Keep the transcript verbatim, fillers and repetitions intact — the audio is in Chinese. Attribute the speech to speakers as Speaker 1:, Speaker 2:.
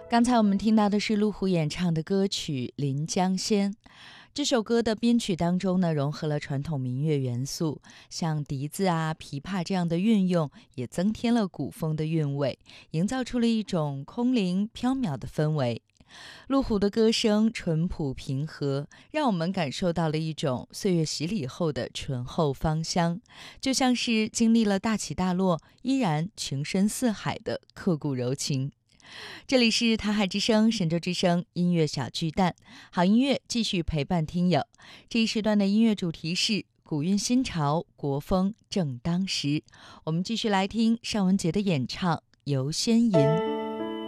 Speaker 1: 刚才我们听到的是陆虎演唱的歌曲《临江仙》。这首歌的编曲当中呢，融合了传统民乐元素，像笛子啊、琵琶这样的运用，也增添了古风的韵味，营造出了一种空灵飘渺的氛围。陆虎的歌声淳朴平和，让我们感受到了一种岁月洗礼后的醇厚芳香，就像是经历了大起大落，依然情深似海的刻骨柔情。这里是台海之声、神州之声音乐小巨蛋，好音乐继续陪伴听友。这一时段的音乐主题是古韵新潮，国风正当时。我们继续来听尚雯婕的演唱《游仙吟》。